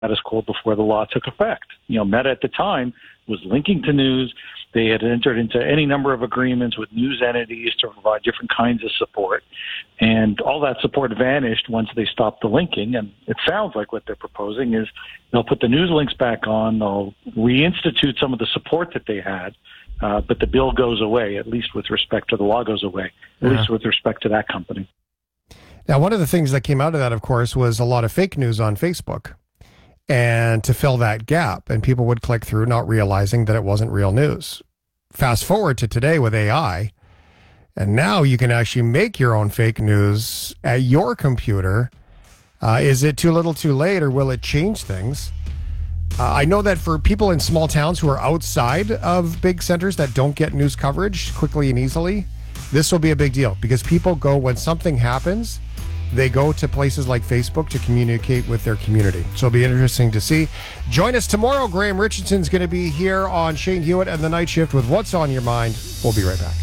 status quo before the law took effect. Meta at the time was linking to news. They had entered into any number of agreements with news entities to provide different kinds of support. And all that support vanished once they stopped the linking. And it sounds like what they're proposing is they'll put the news links back on, they'll reinstitute some of the support that they had, but the bill goes away, at least with respect to the law goes away, at least with respect to that company. Now, one of the things that came out of that, of course, was a lot of fake news on Facebook. And to fill that gap, and people would click through not realizing that it wasn't real news. Fast forward to today with AI, and now you can actually make your own fake news at your computer. Is it too little too late, or will it change things? I know that for people in small towns who are outside of big centers that don't get news coverage quickly and easily, this will be a big deal, because people go, when something happens, they go to places like Facebook to communicate with their community. So it'll be interesting to see. Join us tomorrow. Graham Richardson's going to be here on Shane Hewitt and the Night Shift with What's on Your Mind. We'll be right back.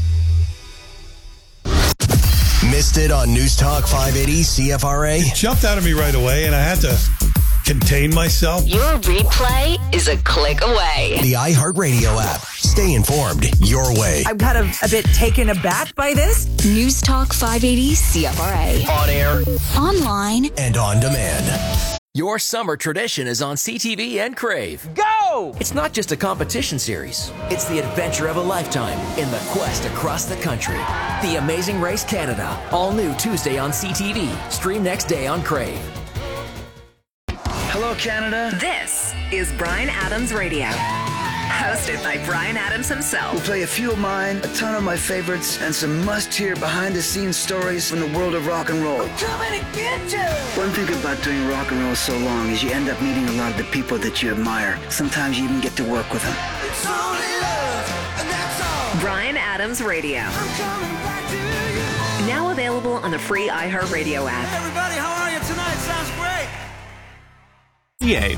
Missed it on News Talk 580 CFRA? It jumped out of me right away, and I had to contain myself. Your replay is a click away. The iHeartRadio app. Stay informed your way. I'm kind of a bit taken aback by this. News Talk 580 CFRA. On air, online, and on demand. Your summer tradition is on CTV and Crave. Go! It's not just a competition series. It's the adventure of a lifetime in the quest across the country. The Amazing Race Canada. All new Tuesday on CTV. Stream next day on Crave. Hello, Canada. This is Bryan Adams Radio. Hosted by Bryan Adams himself. We'll play a few of mine, a ton of my favorites, and some must-hear behind-the-scenes stories from the world of rock and roll. I'm coming to get you! One thing about doing rock and roll so long is you end up meeting a lot of the people that you admire. Sometimes you even get to work with them. It's only love, and that's all. Bryan Adams Radio. I'm coming back to you. Now available on the free iHeartRadio app. Hey everybody, how are you tonight? Sounds great. Yay.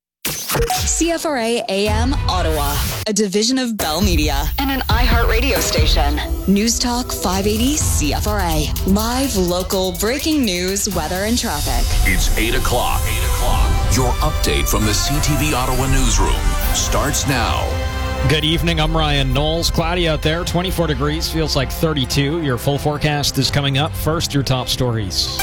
CFRA AM Ottawa, a division of Bell Media and an iHeart radio station. News Talk 580 CFRA. Live, local, breaking news, weather, and traffic. It's 8 o'clock. Your update from the CTV Ottawa newsroom starts now. Good evening, I'm Ryan Knowles. Cloudy out there, 24 degrees, feels like 32. Your full forecast is coming up. First, your top stories.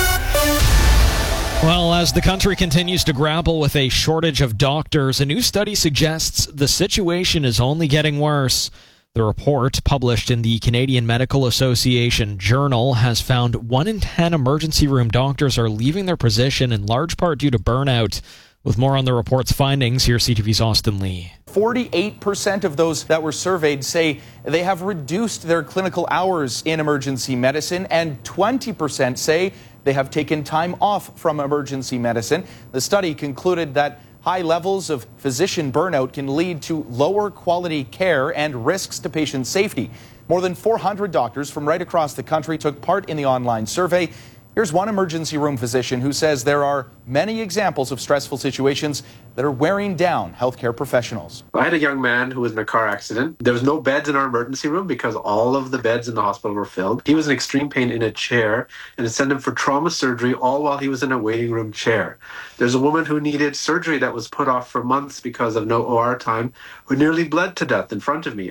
Well, as the country continues to grapple with a shortage of doctors, a new study suggests the situation is only getting worse. The report, published in the Canadian Medical Association Journal, has found 1 in 10 emergency room doctors are leaving their position in large part due to burnout. With more on the report's findings, here's CTV's Austin Lee. 48% of those that were surveyed say they have reduced their clinical hours in emergency medicine, and 20% say they have taken time off from emergency medicine. The study concluded that high levels of physician burnout can lead to lower quality care and risks to patient safety. More than 400 doctors from right across the country took part in the online survey. Here's one emergency room physician who says there are many examples of stressful situations that are wearing down healthcare professionals. I had a young man who was in a car accident. There was no beds in our emergency room because all of the beds in the hospital were filled. He was in extreme pain in a chair, and it sent him for trauma surgery all while he was in a waiting room chair. There's a woman who needed surgery that was put off for months because of no OR time, who nearly bled to death in front of me.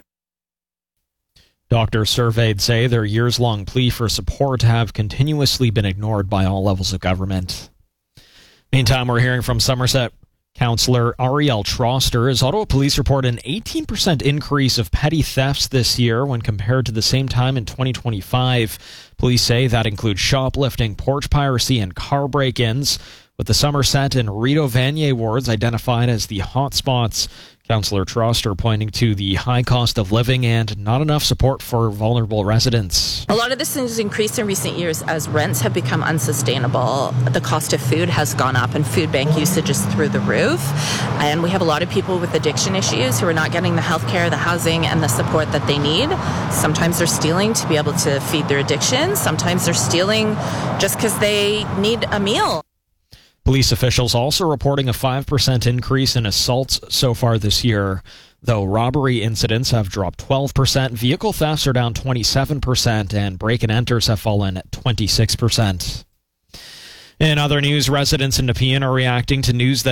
Doctors surveyed say their years-long plea for support have continuously been ignored by all levels of government. Meantime, we're hearing from Somerset Councillor Ariel Troster as Ottawa police report an 18% increase of petty thefts this year when compared to the same time in 2025. Police say that includes shoplifting, porch piracy, and car break-ins, with the Somerset and Rideau Vanier wards identified as the hotspots. Councillor Troster pointing to the high cost of living and not enough support for vulnerable residents. A lot of this has increased in recent years as rents have become unsustainable. The cost of food has gone up and food bank usage is through the roof. And we have a lot of people with addiction issues who are not getting the health care, the housing, and the support that they need. Sometimes they're stealing to be able to feed their addiction. Sometimes they're stealing just because they need a meal. Police officials also reporting a 5% increase in assaults so far this year. Though robbery incidents have dropped 12%, vehicle thefts are down 27%, and break-and-enters have fallen 26%. In other news, residents in Nepean are reacting to news that